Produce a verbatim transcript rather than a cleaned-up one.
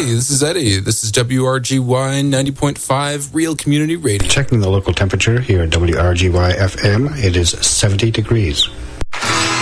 this is Eddie. This is W R G Y ninety point five Real Community Radio. Checking the local temperature here at W R G Y F M. It is seventy degrees.